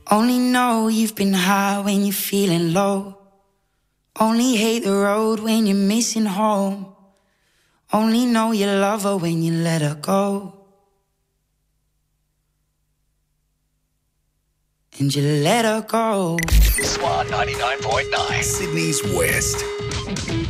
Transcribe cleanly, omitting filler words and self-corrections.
Only know you've been high when you're feeling low. Only hate the road when you're missing home. Only know you love her when you let her go. And you let her go. Swan 99.9, Sydney's West.